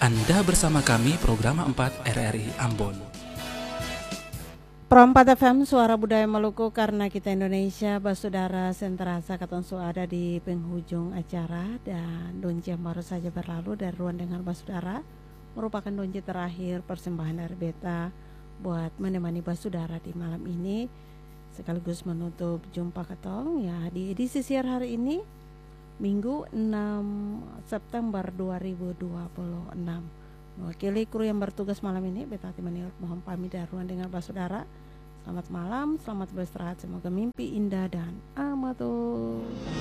Anda bersama kami program 4 RRI Ambon. Pro 4 FM Suara Budaya Maluku karena kita Indonesia Basudara Senterasa Katon ada di penghujung acara dan donji yang baru saja berlalu dari ruang dengar Basudara merupakan donji terakhir persembahan dari Beta buat menemani Basudara di malam ini sekaligus menutup jumpa katong ya di edisi siar hari ini Minggu 6 September 2026. Mewakili kru yang bertugas malam ini, Beta Timaniot mohon pamit dari ruang dengar Basudara. Selamat malam, selamat beristirahat, semoga mimpi indah dan amatur.